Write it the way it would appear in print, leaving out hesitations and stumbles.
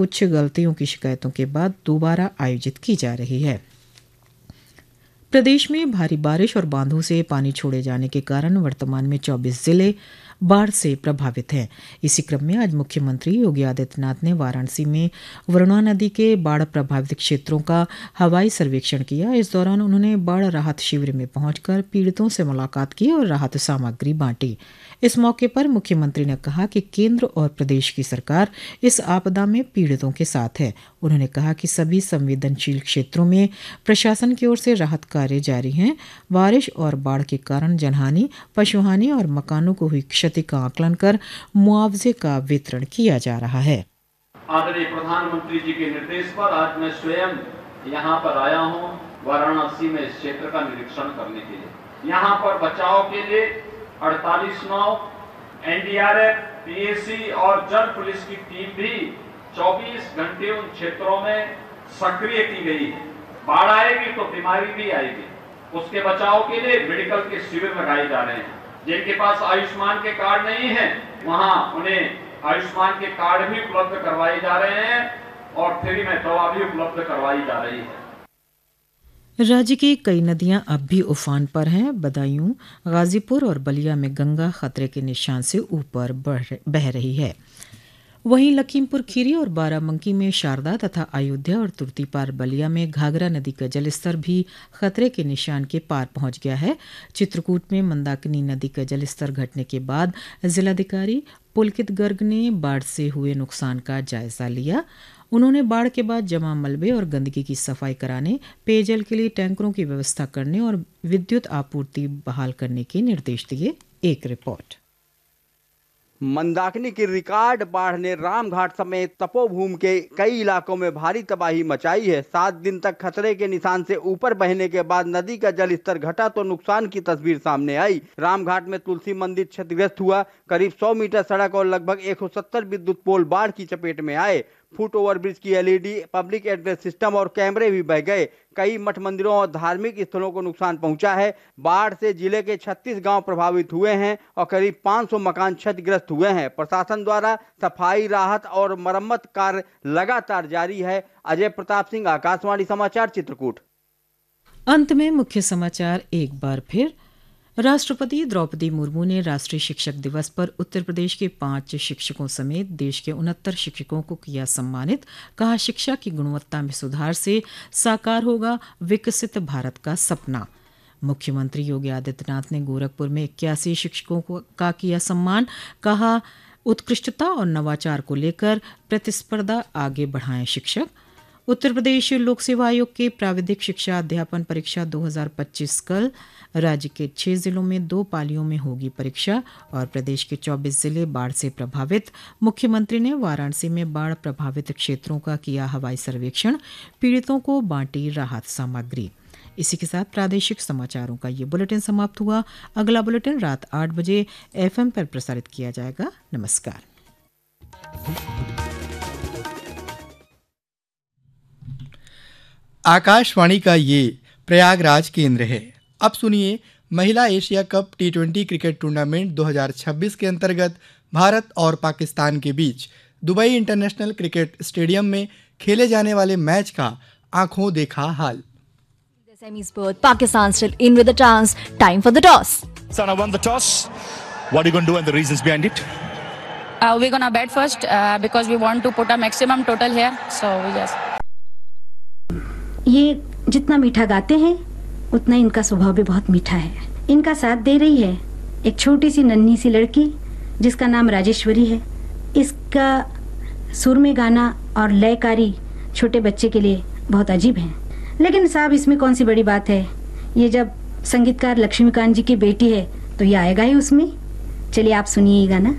कुछ गलतियों की शिकायतों के बाद दोबारा आयोजित की जा रही है। प्रदेश में भारी बारिश और बांधों से पानी छोड़े जाने के कारण वर्तमान में 24 जिले बाढ़ से प्रभावित हैं। इसी क्रम में आज मुख्यमंत्री योगी आदित्यनाथ ने वाराणसी में वरुणा नदी के बाढ़ प्रभावित क्षेत्रों का हवाई सर्वेक्षण किया। इस दौरान उन्होंने बाढ़ राहत शिविर में पहुंचकर पीड़ितों से मुलाकात की और राहत सामग्री बांटी। इस मौके पर मुख्यमंत्री ने कहा कि केंद्र और प्रदेश की सरकार इस आपदा में पीड़ितों के साथ है। उन्होंने कहा कि सभी संवेदनशील क्षेत्रों में प्रशासन की ओर से राहत कार्य जारी हैं। बारिश और बाढ़ के कारण जनहानि, पशुहानि और मकानों को हुई क्षति का आकलन कर मुआवजे का वितरण किया जा रहा है। आदरणीय प्रधानमंत्री जी के निर्देश पर आज मैं स्वयं यहाँ पर आया हूँ, वाराणसी में इस क्षेत्र का निरीक्षण करने के लिए। यहाँ पर बचाव के लिए 48 नाव, एनडीआरएफ, पीएसी और जल पुलिस की टीम भी 24 घंटे उन क्षेत्रों में सक्रिय की गई है। बाढ़ आएगी तो बीमारी भी आएगी, उसके बचाव के लिए मेडिकल के शिविर लगाए जा रहे हैं। जिनके पास आयुष्मान के कार्ड नहीं है, वहां उन्हें आयुष्मान के कार्ड भी उपलब्ध करवाए जा रहे हैं और फ्री में दवा भी उपलब्ध करवाई जा रही है। राज्य की कई नदियां अब भी उफान पर हैं। बदायूं, गाजीपुर और बलिया में गंगा खतरे के निशान से ऊपर बह रही है। वहीं लखीमपुर खीरी और बाराबंकी में शारदा तथा अयोध्या और तुर्तीपार बलिया में घाघरा नदी का जलस्तर भी खतरे के निशान के पार पहुंच गया है। चित्रकूट में मंदाकिनी नदी का जलस्तर घटने के बाद जिलाधिकारी पुलकित गर्ग ने बाढ़ से हुए नुकसान का जायजा लिया। उन्होंने बाढ़ के बाद जमा मलबे और गंदगी की सफाई कराने, पेयजल के लिए टैंकरों की व्यवस्था करने और विद्युत आपूर्ति बहाल करने के निर्देश दिए। एक रिपोर्ट। मंदाकिनी की रिकॉर्ड बाढ़ ने रामघाट समेत तपोभूमि के कई इलाकों में भारी तबाही मचाई है। 7 दिन तक खतरे के निशान से ऊपर बहने के बाद नदी का जल स्तर घटा तो नुकसान की तस्वीर सामने आई। रामघाट में तुलसी मंदिर क्षतिग्रस्त हुआ। करीब 100 मीटर सड़क और लगभग 170 विद्युत पोल बाढ़ की चपेट में आए। फुट ओवरब्रिज की एलईडी, पब्लिक एड्रेस सिस्टम और कैमरे भी बह गए। कई मठ मंदिरों और धार्मिक स्थलों को नुकसान पहुंचा है। बाढ़ से जिले के 36 गांव प्रभावित हुए हैं और करीब 500 मकान क्षतिग्रस्त हुए हैं। प्रशासन द्वारा सफाई, राहत और मरम्मत कार्य लगातार जारी है। अजय प्रताप सिंह, आकाशवाणी समाचार, चित्रकूट। अंत में मुख्य समाचार एक बार फिर। राष्ट्रपति द्रौपदी मुर्मू ने राष्ट्रीय शिक्षक दिवस पर उत्तर प्रदेश के 5 शिक्षकों समेत देश के 69 शिक्षकों को किया सम्मानित। कहा, शिक्षा की गुणवत्ता में सुधार से साकार होगा विकसित भारत का सपना। मुख्यमंत्री योगी आदित्यनाथ ने गोरखपुर में 81 शिक्षकों का किया सम्मान। कहा, उत्कृष्टता और नवाचार को लेकर प्रतिस्पर्धा आगे बढ़ाएं शिक्षक। उत्तर प्रदेश लोक सेवा आयोग के प्राविधिक शिक्षा अध्यापन परीक्षा 2025 कल। राज्य के 6 जिलों में 2 पालियों में होगी परीक्षा और प्रदेश के 24 जिले बाढ़ से प्रभावित। मुख्यमंत्री ने वाराणसी में बाढ़ प्रभावित क्षेत्रों का किया हवाई सर्वेक्षण, पीड़ितों को बांटी राहत सामग्री। इसी के साथ प्रादेशिक समाचारों का ये बुलेटिन समाप्त हुआ। अगला बुलेटिन रात 8 बजे FM पर प्रसारित किया जाएगा। नमस्कार। आकाशवाणी का ये प्रयागराज केंद्र है। अब सुनिए महिला Asia cup T20 cricket tournament 2026 के अंतर्गत भारत और पाकिस्तान के बीच दुबई इंटरनेशनल क्रिकेट स्टेडियम में खेले जाने वाले मैच का आंखों देखा हाल। Semis berth, Pakistan still in with the chance. Time for the toss. Sana won the toss. What are you going to do and the reasons behind it? We're going to bat first because we want to put a maximum total here. So we just. ये जितना मीठा गाते हैं उतना इनका स्वभाव भी बहुत मीठा है। इनका साथ दे रही है एक छोटी सी नन्ही सी लड़की जिसका नाम राजेश्वरी है। इसका सुर में गाना और लयकारी छोटे बच्चे के लिए बहुत अजीब है। लेकिन साहब, इसमें कौन सी बड़ी बात है। ये जब संगीतकार लक्ष्मीकांत जी की बेटी है तो ये आएगा ही उसमें। चलिए आप सुनिए ये गाना।